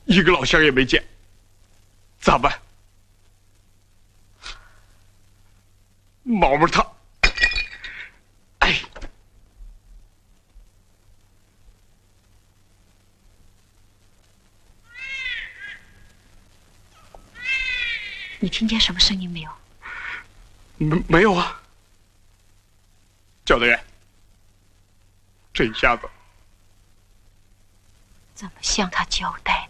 一个老乡也没见，咋办？毛毛他，哎， 你听见什么声音没有？ 没有啊。教导员，这一下子怎么向他交代